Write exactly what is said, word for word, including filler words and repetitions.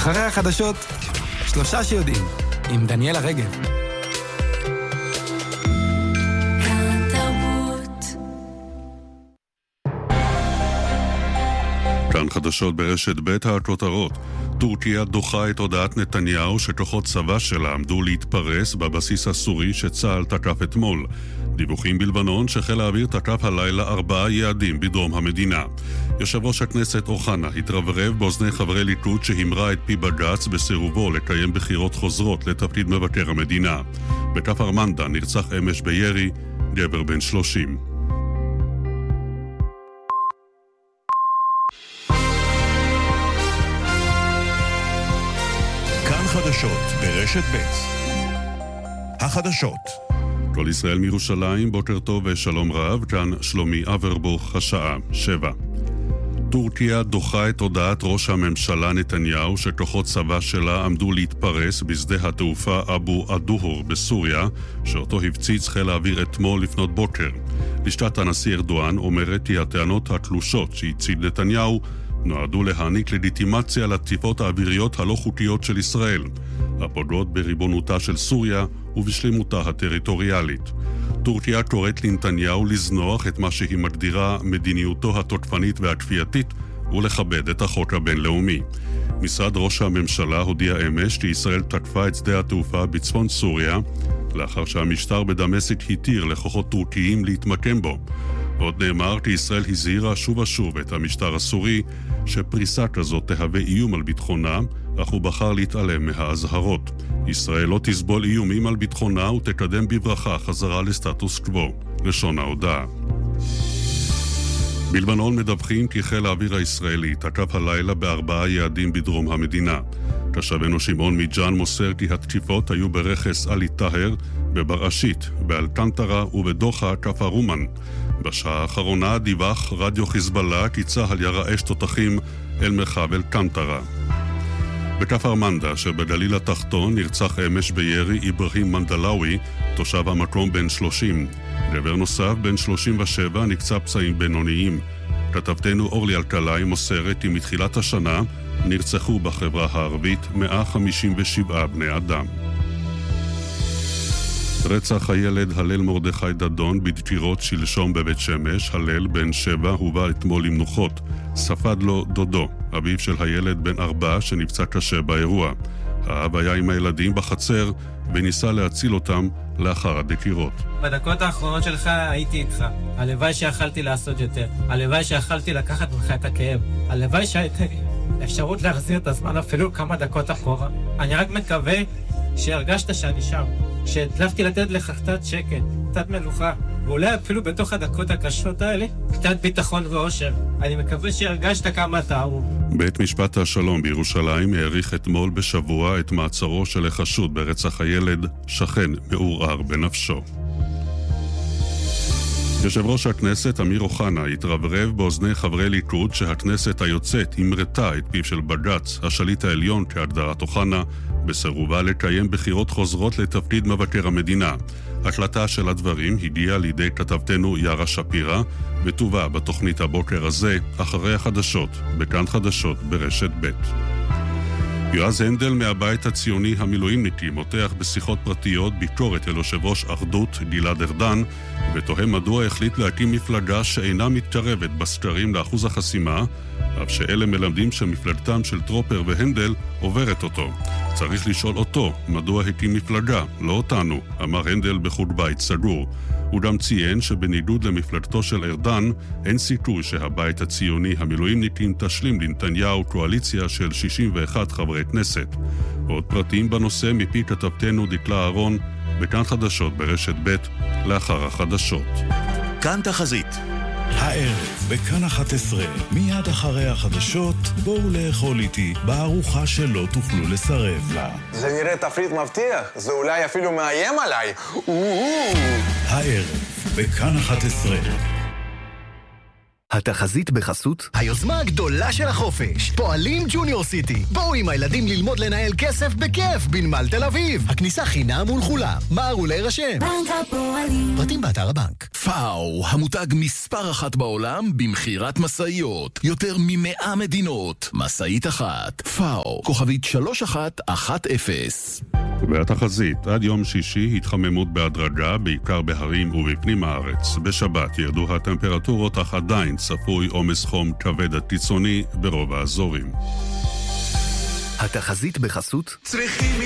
אחרי החדשות, שלושה שיודעים, עם דניאלה רגב. כאן חדשות ברשת בית הכותרות. טורקיה דוחה את הודעת נתניהו שכוחות צבא שלה עמדו להתפרס בבסיס הסורי שצה"ל תקף אתמול. דיווחים בלבנון שחיל האוויר תקף הלילה ארבעה יעדים בדרום המדינה. יושב ראש הכנסת אוחנה התרברב באוזני חברי ליכוד שהמרה את פי בג"ץ בסירובו לקיים בחירות חוזרות לתפקיד מבקר המדינה. בכפר מנדא נרצח אמש בירי גבר בן שלושים. חדשות ברשת בית. החדשות. כל ישראל מירושלים, בוקר טוב ושלום רב, כאן שלומי אברבוך, השעה שבע. טורקיה דוחה את הודעת ראש הממשלה נתניהו שכוחות צבא שלה עמדו להתפרס בשדה התעופה אבו א-דוהור בסוריה, שאותו הפציץ חיל האוויר אתמול לפנות בוקר. לשכת הנשיא ארדואן אומרת כי הטענות התלושות שהציג נתניהו נועדו להעניק לגיטימציה לתקיפות האוויריות הלא חוקיות של ישראל, הפוגעות בריבונותה של סוריה ובשלמותה הטריטוריאלית. טורקיה קוראת לנתניהו לזנוח את מה שהיא מגדירה מדיניותו התוקפנית והכפייתית ולכבד את החוק הבינלאומי. משרד ראש הממשלה הודיע אמש כי ישראל תקפה את שדה התעופה בצפון סוריה, לאחר שהמשטר בדמשק התיר לכוחות טורקיים להתמקם בו. עוד נאמר כי ישראל הזהירה שוב ושוב את המשטר הסורי שפריסה כזאת תהווה איום על ביטחונה, אך הוא בחר להתעלם מהאזהרות. ישראל לא תסבול איומים על ביטחונה ותקדם בברכה חזרה לסטטוס קוו, לשון ההודעה. בלבנון מדווחים כי חיל האוויר הישראלי תקף הלילה בארבעה יעדים בדרום המדינה. תושבנו שמעון מג'אן מוסר כי התקיפות היו ברכס עלי טהר, בבראשית, באלקנטרה ובדוחה כפר רומן. בשעה האחרונה דיווח רדיו חיזבאללה כי צה"ל ירה אש תותחים אל מרחב אלקנטרה. בכפר מנדא שבגליל התחתון נרצח אמש בירי איברהים מנדלאוי, תושב המקום בן שלושים. גבר נוסף בן שלושים ושבע נקצה פצעים בינוניים. כתבתנו אורלי אלקלעי מוסרת כי מתחילת השנה נרצחו בחברה הערבית מאה חמישים ושבעה בני אדם. רצח הילד הלל מרדכי דדון בדקירות שלשום בבית שמש. הלל בן שבע הובא אתמול למנוחות. ספד לו דודו, אביו של הילד בן ארבע שנפצע קשה באירוע. האב היה עם הילדים בחצר וניסה להציל אותם לאחר הדקירות. בדקות האחרונות שלך הייתי איתך. הלוואי שיכלתי לעשות יותר. הלוואי שיכלתי לקחת ממך את הכאב. הלוואי שהייתה אפשרות להחזיר את הזמן אפילו כמה דקות אחורה. אני רק מקווה שהרגשת שאני שם. שהדלפתי לתת לך קצת שקט, קצת מלוכה, ואולי אפילו בתוך הדקות הקשות האלה, קצת ביטחון ואושר. אני מקווה שהרגשת כמה אתה אהוב. בית משפט השלום בירושלים העריך אתמול בשבוע את מעצרו של החשוד ברצח הילד, שכן מעורער בנפשו. יושב ראש הכנסת אמיר אוחנה התרברב באוזני חברי ליכוד שהכנסת היוצאת המרתה את פיו של בג"ץ, השליט העליון כהגדרת אוחנה, בסירובה לקיים בחירות חוזרות לתפקיד מבקר המדינה. הקלטה של הדברים הגיעה לידי כתבתנו ירה שפירא ותובא בתוכנית הבוקר הזה אחרי החדשות, בכאן חדשות ברשת ב'. יועז הנדל מהבית הציוני המילואימניקי מותח בשיחות פרטיות ביקורת אל יושב ראש אחדות גלעד ארדן ותוהה מדוע החליט להקים מפלגה שאינה מתקרבת בסקרים לאחוז החסימה, אף שאלה מלמדים שמפלגתם של טרופר והנדל עוברת אותו. צריך לשאול אותו מדוע הקים מפלגה, לא אותנו, אמר הנדל בחוג בית סגור. הוא גם ציין שבניגוד למפלגתו של ארדן, אין סיכוי שהבית הציוני המילואימניקים תשלים לנתניהו קואליציה של שישים ואחד חברי כנסת. עוד פרטים בנושא מפי כתבתנו דקלה אהרון, בכאן חדשות ברשת ב' לאחר החדשות. כאן תחזית. הערב בכאן אחת עשרה, מיד אחרי החדשות, בואו לאכול איתי בארוחה שלא תוכלו לסרב לה. זה נראה תפריט מבטיח, זה אולי אפילו מאיים עליי. הערב בכאן אחת עשרה. התחזית בחסות היוזמה הגדולה של החופש, פועלים ג'וניור סיטי. בואו עם הילדים ללמוד לנהל כסף בכיף בנמל תל אביב. הכניסה חינם ולכולם. מהרו להירשם. בנק הפועלים. פרטים באתר הבנק. פאו, המותג מספר אחת בעולם במחירת מסעיות. יותר ממאה מדינות. מסעית אחת. פאו, כוכבית שלוש אחת אחת אפס. והתחזית, עד יום שישי התחממות בהדרגה, בעיקר בהרים ובפנים הארץ. בשבת ירדו הטמפרטורות, אך עדיין צפוי עומס חום כבד קיצוני ברוב האזורים. התחזית בחסות צריכים